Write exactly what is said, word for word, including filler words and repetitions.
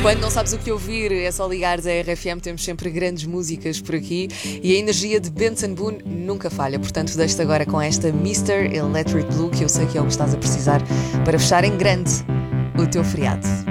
Quando não sabes o que ouvir, é só ligares a R F M, temos sempre grandes músicas por aqui e a energia de Benson Boone nunca falha. Portanto, deixo-te agora com esta mister Electric Blue, que eu sei que é o que estás a precisar para fechar em grande o teu feriado.